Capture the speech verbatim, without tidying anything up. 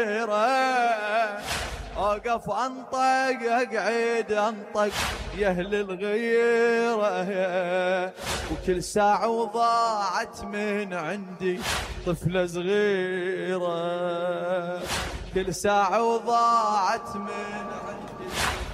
اوقف انطق اقعد انطق يا اهل الغيره، وكل ساعة وضاعت من عندي طفلة صغيرة، كل ساعة وضاعت من عندي